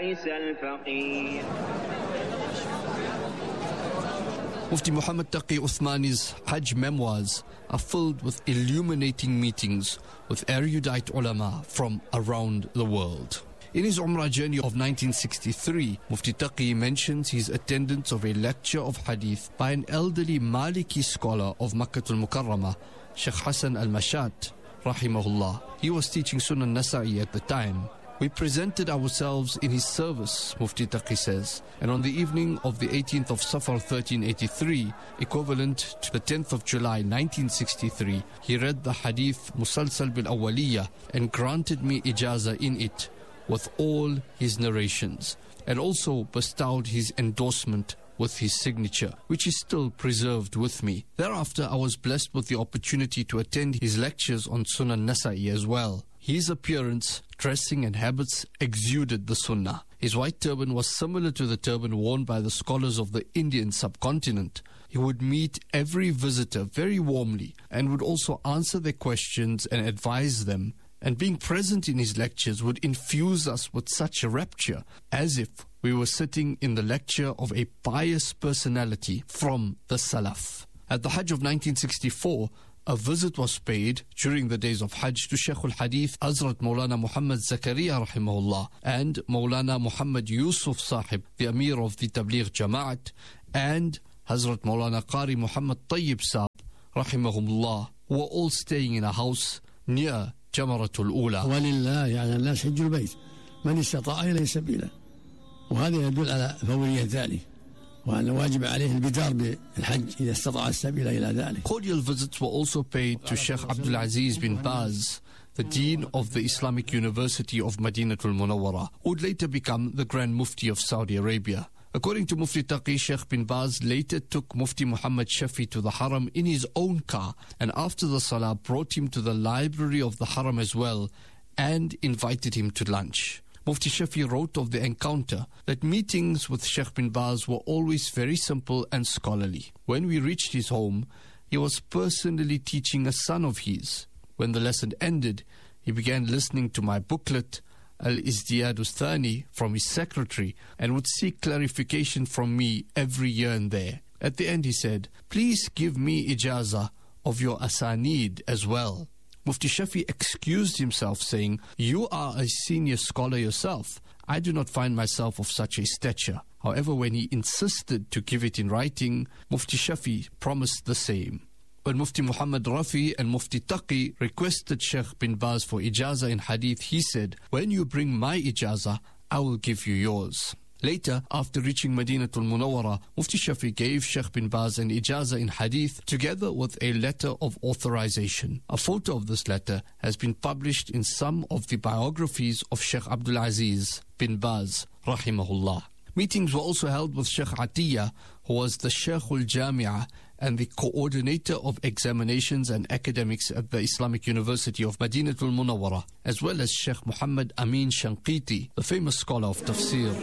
البائس الفقير. Mufti Muhammad Taqi Uthmani's Hajj memoirs are filled with illuminating meetings with erudite ulama from around the world. In his Umrah journey of 1963, Mufti Taqi mentions his attendance of a lecture of hadith by an elderly Maliki scholar of Makkah al-Mukarramah, Sheikh Hassan al-Mashat, rahimahullah. He was teaching Sunan Nasa'i at the time. We presented ourselves in his service, Mufti Taqi says, and on the evening of the 18th of Safar 1383, equivalent to the 10th of July 1963, he read the hadith Musalsal bil Awwaliyah and granted me ijaza in it with all his narrations, and also bestowed his endorsement with his signature, which is still preserved with me. Thereafter, I was blessed with the opportunity to attend his lectures on Sunan Nasa'i as well. His appearance, dressing and habits exuded the Sunnah. His white turban was similar to the turban worn by the scholars of the Indian subcontinent. He would meet every visitor very warmly and would also answer their questions and advise them. And being present in his lectures would infuse us with such a rapture, as if we were sitting in the lecture of a pious personality from the Salaf. At the Hajj of 1964, a visit was paid during the days of Hajj to Shaykh al-Hadith Hazrat Maulana Muhammad Zakaria rahimahullah and Maulana Muhammad Yusuf Sahib, the Amir of the Tabligh Jama'at, and Hazrat Maulana Qari Muhammad Tayyib Saab rahimahullah, who were all staying in a house near Jamaratul Ula. ولله على الناس حج البيت من استطاع إليه سبيلا، وهذا يدل على فورية ذلك وأن واجب عليه البدار بالحج إذا استطاع السبيل إلى ذلك. Cordial visits were also paid to Sheikh Abdul Aziz bin Baz, the Dean of the Islamic University of Madinatul Munawwara, who would later become the Grand Mufti of Saudi Arabia. According to Mufti Taqi, Sheikh bin Baz later took Mufti Muhammad Shafi to the Haram in his own car, and after the Salah brought him to the library of the Haram as well and invited him to lunch. Mufti Shafi wrote of the encounter that meetings with Sheikh bin Baz were always very simple and scholarly. When we reached his home, he was personally teaching a son of his. When the lesson ended, he began listening to my booklet, Al-Izdiyad Thani, from his secretary, and would seek clarification from me every here and there. At the end he said, "Please give me ijazah of your asanid as well." Mufti Shafi excused himself, saying, "You are a senior scholar yourself. I do not find myself of such a stature." However, when he insisted to give it in writing, Mufti Shafi promised the same. When Mufti Muhammad Rafi and Mufti Taqi requested Sheikh bin Baz for ijazah in hadith, he said, "When you bring my ijazah, I will give you yours." Later, after reaching Madinatul Munawwara, Mufti Shafi gave Sheikh bin Baz an ijazah in hadith together with a letter of authorization. A photo of this letter has been published in some of the biographies of Sheikh Abdul Aziz bin Baz, rahimahullah. Meetings were also held with Sheikh Atiyah, who was the Sheikh al-Jami'ah and the coordinator of examinations and academics at the Islamic University of Madinatul Munawwara, as well as Sheikh Muhammad Amin Shanqiti, the famous scholar of tafsir.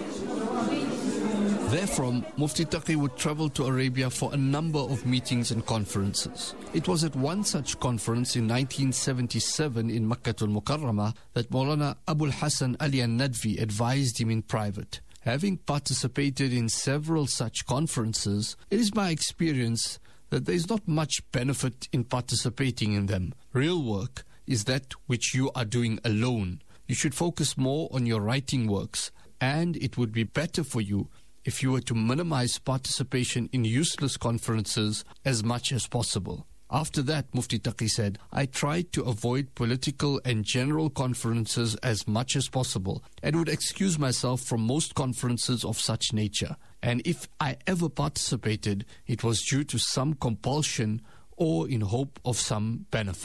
Therefrom, Mufti Taqi would travel to Arabia for a number of meetings and conferences. It was at one such conference in 1977 in Makkah al-Mukarramah that Maulana Abul Hassan Ali al-Nadvi advised him in private. Having participated in several such conferences, it is my experience that there is not much benefit in participating in them. Real work is that which you are doing alone. You should focus more on your writing works, and it would be better for you if you were to minimize participation in useless conferences as much as possible. After that, Mufti Taqi said, "I tried to avoid political and general conferences as much as possible and would excuse myself from most conferences of such nature. And if I ever participated, it was due to some compulsion or in hope of some benefit."